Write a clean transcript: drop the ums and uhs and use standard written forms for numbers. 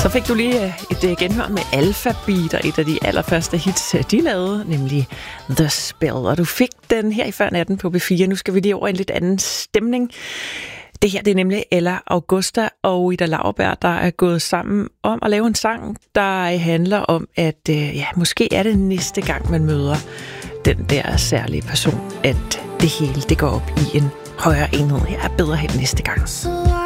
Så fik du lige et genhør med Alphabeat, og et af de allerførste hits, de lavede, nemlig The Spell. Og du fik den her i før natten på B4. Nu skal vi lige over en lidt anden stemning. Det her, det er nemlig Ella Augusta og Ida Lauerberg, der er gået sammen om at lave en sang, der handler om, at måske er det næste gang, man møder den der særlige person, at det hele det går op i en højere enhed. Her er bedre hen næste gang.